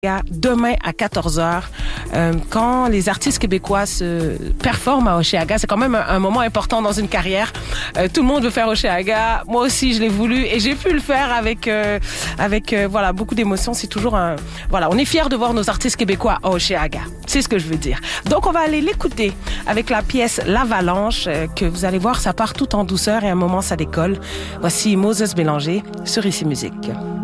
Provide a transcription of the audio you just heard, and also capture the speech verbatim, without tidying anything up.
Demain à quatorze heures, euh, quand les artistes québécois se performent à Hochelaga, c'est quand même un, un moment important dans une carrière. Euh, tout le monde veut faire Hochelaga. Moi aussi, je l'ai voulu et j'ai pu le faire avec euh, avec euh, voilà beaucoup d'émotions. C'est toujours un voilà, on est fiers de voir nos artistes québécois à Hochelaga. C'est ce que je veux dire. Donc on va aller l'écouter avec la pièce L'Avalanche euh, que vous allez voir, ça part tout en douceur et à un moment ça décolle. Voici Moses Bélanger sur Ici Musique.